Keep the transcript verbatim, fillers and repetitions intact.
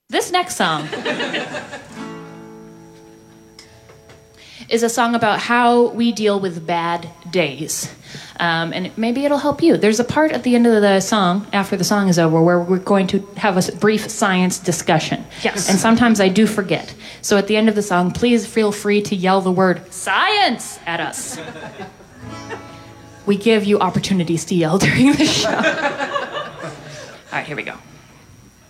This next song is a song about how we deal with bad days. Um, and maybe it'll help you. There's a part at the end of the song, after the song is over, where we're going to have a brief science discussion. Yes. And sometimes I do forget. So at the end of the song, please feel free to yell the word science at us. We give you opportunities to yell during the show. All right, here we go.